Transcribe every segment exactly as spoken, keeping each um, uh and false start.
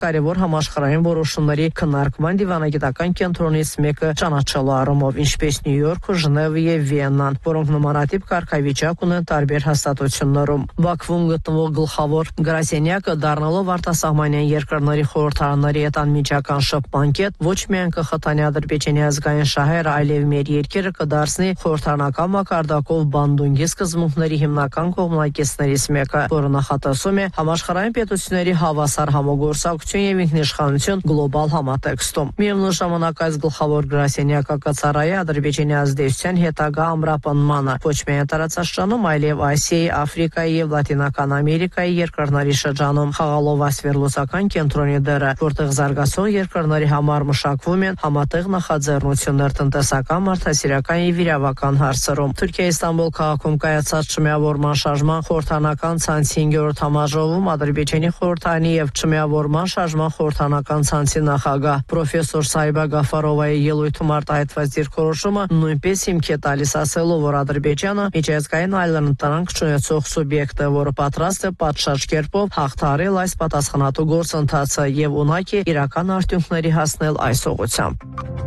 կարևոր համաշխարհային որոշումների քննարկման դիվանագիտական կենտրոնից մեկը ճանաչելու առումով, ինչպես Նյու Յորքը, Ժնևը եւ Վիեննան, որոնք նմանատիպ կարգավիճակ ունեն տարբեր հաստատություններում։ Բաքվում գտնվող գլխավոր գրասենյակը դառնալով արտասահմանյան երկրների խորհրդարանների հետ անմիջական շփման կետ ոչ միայն կխթանի Ադրբեջանի ազգային շահերը, այլև մեր երկիրը կդարձնի խորհրդարանական մակարդակով բանդունգի սկզբունքների հիմնական կողմնակիցներից մեկը, որը նախատեսում է համաշխարհային պետությունների հավասար համագործակցություն եւ ինքնիշխանություն գլոբալ համատեքստում։ Միևնույն ժամանակ այս գլխավոր գրասենյակը կծառայի Ադրբեջանի ազդեցության հետագա ամրապնմանը ոչ միայն տարածաշրջանում, այլև Ասիայի, Աֆրիկայի եւ Լատինական Ամերիկայի երկրների շրջանում, խաղալով այս վերլուծական կենտրոնի դերը, որտեղ զարգացող երկրների համար մշակվում են համատեղ նախաձեռնություններ տնտեսական, մարդասիրական եւ իրավական հարցերում։ Թուրքիայի Ստամբուլ քաղաքում կայացած Չմիավորման շարժման խորհրդանական ցանցի հինգերորդ համաժողովում Ադրբեջանի խորհրդարանի եւ Չմիավորման շարժման խորհրդանական ցանցի նախագահ պրոֆեսոր Սայբա Գաֆարովայի ելույթում արտահայտված դիրքորոշումը նույնպես հիմք է տալիս, ասելով, որ Ադրբեջանը միջազգային այլընտրանք չունեցող սուբյեկտ է, որը պատրաստ է պատշաճ կերպով հաղթահարել այս պատասխանատու գործընթացը եւ ունակ է իրական արդյունքների հասնել այս ուղղությամբ։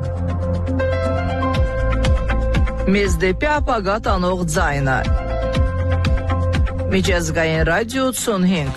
Մեզ դեպի ապագա տանող ձայնը։ Միջազգային ռադիո ութսունհինգ։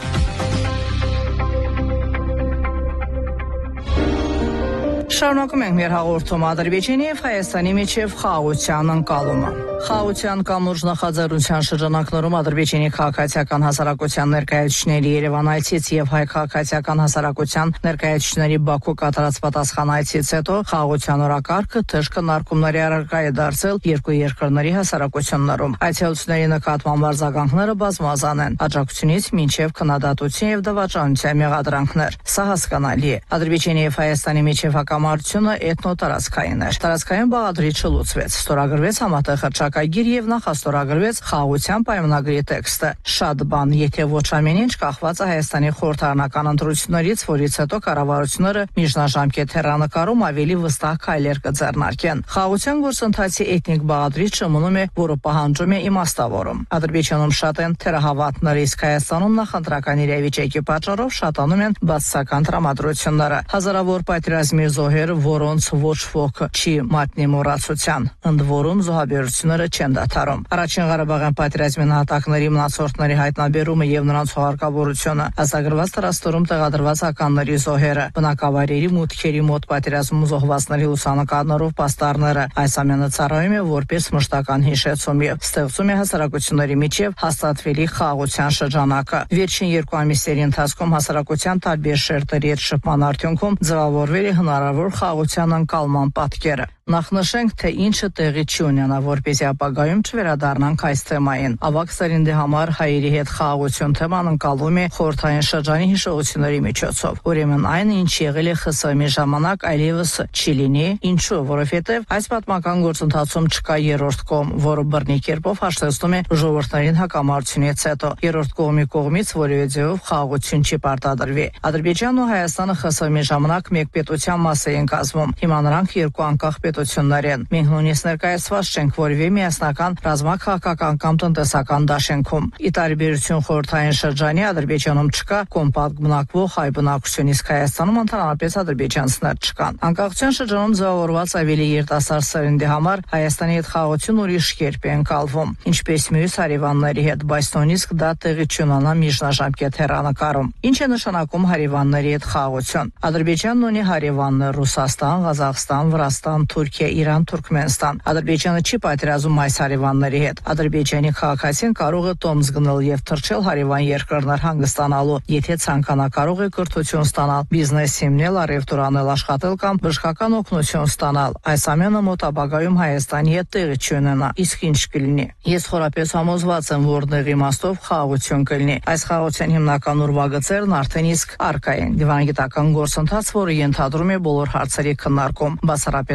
Շարունակում ենք մեր հաղորդումը Ադրբեջանի եւ Հայաստանի միջև խաղաղության ընկալումը։ Խաղաղության կամուրջ նախաձեռնության շրջանակներում Ադրբեջանի քաղաքացիական հասարակության ներկայացուցիչների Երևանայցից եւ հայ քաղաքացիական հասարակության ներկայացուցիչների Բաքու կատարած պատասխանայցից հետո խաղաղության օրակարգը թեժ քննարկումների առարկա է դարձել երկու երկրների հասարակություններում։ Այցելությունների նկատմամբ արձագանքները բազմազան են, աջակցությունից մինչև քննադատություն եւ դավաճանության մեղադրանքներ։ Սա հասկանալի է։ Ադրբեջանի եւ Հայաստանի միջև հակամարտությունը էթնոտարածքային էր։ Տարածքային բաղադրիչ չլուծվեց, ստորագրվեց համատեղ հռչակագիր եւ նախաստորագրվեց խաղաղության պայմանագրի տեքստը։ Շատ բան, եթե ոչ ամեն ինչ կախված է Հայաստանի խորհրդարանական ընտրություններից, որից հետո կառավարությունները միջնաժամկետ հեռանկարում ավելի վստահ քայլեր կձեռնարկեն։ Խաղաղության գործընթացի էթնիկ բաղադրիչը մնում է, որը պահանջում է իմաստավորում։ Ադրբեջանում շատ են թերահավատները, իսկ Հայաստանում նախընտրական իրավիճակի պատճառով շատանում են բացասական տրամադրությունները։ Հազարավոր պատերազմի զոհեր, որոնց ոչ ոք չի մատնի մոռացության, ընդ որում զոհաբերությունները չեն դադարում։ Առաջին Ղարաբաղյան պատերազմի նահատակների մնացորդների հայտնաբերումը եւ նրանց հողարկավորությունը, ազատագրված տարածքներում տեղադրված ականների զոհերը, բնակավայրերի մուտքերի մոտ պատերազմում զոհվածների լուսանկարներով պաստառները, այս ամենը ծառայում է որպես մշտական հիշեցում եւ ստեղծում է հասարակությունների միջև հաստատվելի խաղաղության շրջանակը։ Վերջին երկու ամիսների ընթացքում հասարակության տարբեր շերտերի հետ շփման արդյունքում ձևավորվել է հնարավոր խաղաղության ընկալման պատկերը։ Նախ նշենք, թե ինչը տեղի չի ունենա, որպեսզի ապագայում չվերադառնանք այս թեմային։ Ավագ սերնդի համար հայերի հետ խաղաղություն թեման ընկալվում է խորհրդային շրջանի հիշողությունների միջոցով։ Ուրեմն այն, ինչ եղել է ԽՍՀՄ-ի ժամանակ, այլևս չի լինի։ Ինչու՞, որովհետև այս պատմական գործընթացում չկա երրորդ կողմ, որը բռնի կերպով հաշտեցնում է ժողովրդներին հակամարտությունից հետո։ Երրորդ կողմի կողմից որևէ ձևով խաղաղություն չի պարտադրվի։ Ադրբեջանն ու Հայաստանը ԽՍՀՄ-ի ժամանակ մեկ պետության մաս էին կազմում։ Հիմա նրանք երկու անկախ պետություններ են։ Մենք նույնիսկ ներկայացված չենք որևէ միասնական ռազմաքաղաքական կամ տնտեսական դաշինքում։ Ի տարբերություն խորհրդային շրջանի, Ադրբեջանում չկա կոմպակտ բնակվող հայ բնակություն, իսկ Հայաստանում ընդհանրապես ադրբեջանցիներ չկան։ Անկախության շրջանում ձևավորված ավելի երիտասարդ սերնդի համար Հայաստանի հետ խաղաղություն ուրիշ կերպ է ընկալվում, ինչպես մյուս հարևանների հետ, բայց նույնիսկ դա տեղի չունենա միջնաժամկետ հեռանկարում։ Ինչ է նշանակում հարևանների հետ խաղաղություն։ Ադրբեջանն ունի հարևաններ Ռուսաստան, Ղազախստան, Վրաստան, Թուրքիա, Իրան, Թուրքմենստան։ Ադրբեջանը չի պատերազմ այս հարևանների հետ։ Ադրբեջանի քաղաքացին կարող է տոմս գնել եւ թռչել հարևան երկրներ հանգստանալու, եթե ցանկանա կարող է կրթություն ստանալ, բիզնես հիմնել, առևտուր անել, աշխատել կամ բժշկական օգնություն ստանալ։ Այս ամենը մոտ ապագայում Հայաստանի հետ տեղի չունենա։ Իսկ ինչ կլինի։ Ես խորապես համոզված եմ, որ դեղի իմաստով խաղաղություն կլինի։ Այս խաղաղության հիմնական ուրվագծերն արդեն իսկ առկա են։ Դիվանագիտական գործընթաց, որը ենթադրում է բոլոր հարցերի քննարկում, բացառապես քաղաքական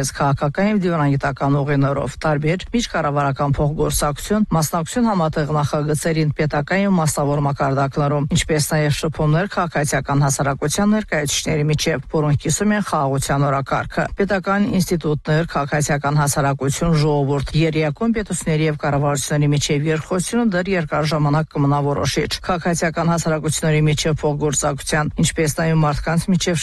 քաղաքական եւ դիվանագիտական ուղիներով, տարբեր միջկառավարական փոխգործակցություն, մասնակցություն համատեղ նախագծերին պետական եւ մասնավոր մակարդակներում, ինչպես նաեւ շփումներ քաղաքացիական հասարակության ներկայացուցիչների միջև, որոնք կիսում են խաղաղության օրակարգը։ Պետական ինստիտուտներ, քաղաքացիական հասարակություն, ժողովուրդ, երիակոն պետությունների եւ կառավարությունների միջև երկխոսությունը դեռ երկար ժամանակ կմնա որոշիչ։ Քաղաքացիական հասարակությունների միջև փոխգործակցության, ինչպես նաեւ մարդկանց միջև